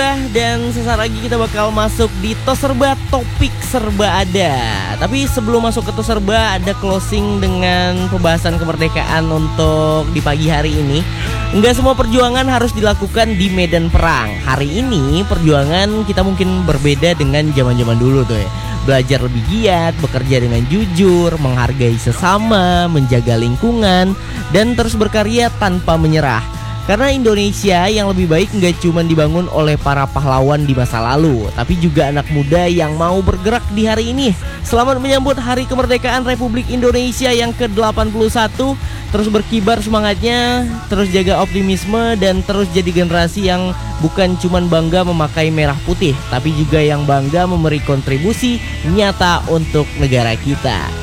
gua dan sesaat lagi kita bakal masuk di Tos Serba, topik serba ada. Tapi sebelum masuk ke Tos Serba, ada closing dengan pembahasan kemerdekaan untuk di pagi hari ini. Enggak semua perjuangan harus dilakukan di medan perang. Hari ini perjuangan kita mungkin berbeda dengan zaman-zaman dulu tuh ya. Belajar lebih giat, bekerja dengan jujur, menghargai sesama, menjaga lingkungan, dan terus berkarya tanpa menyerah. Karena Indonesia yang lebih baik nggak cuma dibangun oleh para pahlawan di masa lalu, tapi juga anak muda yang mau bergerak di hari ini. Selamat menyambut Hari Kemerdekaan Republik Indonesia yang ke-81. Terus berkibar semangatnya, terus jaga optimisme, dan terus jadi generasi yang bukan cuma bangga memakai merah putih, tapi juga yang bangga memberi kontribusi nyata untuk negara kita.